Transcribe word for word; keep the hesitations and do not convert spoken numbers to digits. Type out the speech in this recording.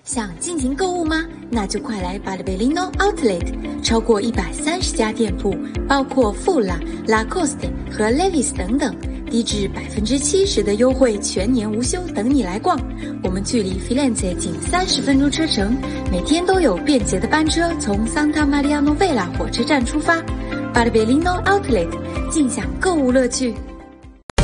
想尽情购物吗？那就快来 Barberino Outlet， 超过一百三十家店铺，包括富拉、Lacoste 和 Levi's 等等，低至百分之七十的优惠，全年无休，等你来逛。我们距离 Firenze 仅三十分钟车程，每天都有便捷的班车从 Santa Maria Novella 火车站出发。Barberino Outlet， 尽享购物乐趣。